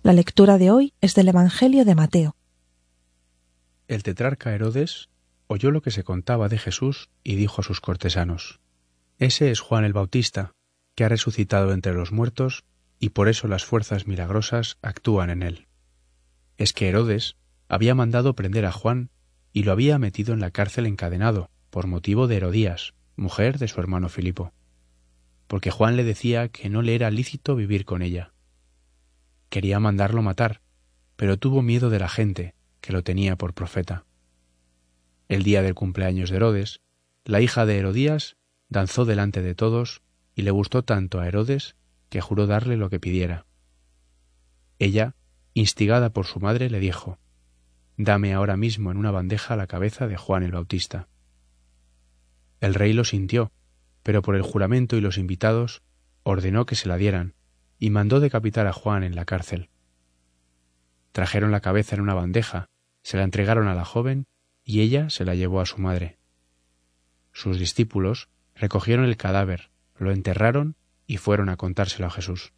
La lectura de hoy es del Evangelio de Mateo. El tetrarca Herodes oyó lo que se contaba de Jesús y dijo a sus cortesanos: «Ese es Juan el Bautista, que ha resucitado entre los muertos, y por eso las fuerzas milagrosas actúan en él». Es que Herodes había mandado prender a Juan y lo había metido en la cárcel encadenado por motivo de Herodías, mujer de su hermano Filipo, porque Juan le decía que no le era lícito vivir con ella. Quería mandarlo matar, pero tuvo miedo de la gente, que lo tenía por profeta. El día del cumpleaños de Herodes, la hija de Herodías danzó delante de todos y le gustó tanto a Herodes que juró darle lo que pidiera. Ella, instigada por su madre, le dijo: «Dame ahora mismo en una bandeja la cabeza de Juan el Bautista». El rey lo sintió, pero por el juramento y los invitados ordenó que se la dieran y mandó decapitar a Juan en la cárcel. Trajeron la cabeza en una bandeja, se la entregaron a la joven y ella se la llevó a su madre. Sus discípulos recogieron el cadáver, lo enterraron y fueron a contárselo a Jesús.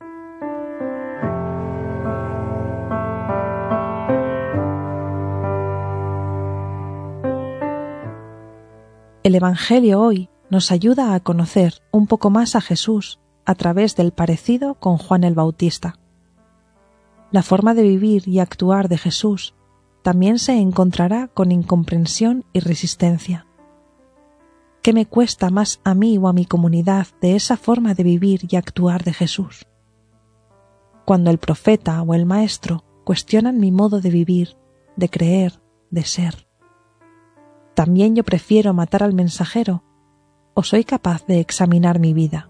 El Evangelio hoy nos ayuda a conocer un poco más a Jesús a través del parecido con Juan el Bautista. La forma de vivir y actuar de Jesús también se encontrará con incomprensión y resistencia. ¿Qué me cuesta más a mí o a mi comunidad de esa forma de vivir y actuar de Jesús? Cuando el profeta o el maestro cuestionan mi modo de vivir, de creer, de ser, ¿también yo prefiero matar al mensajero o soy capaz de examinar mi vida?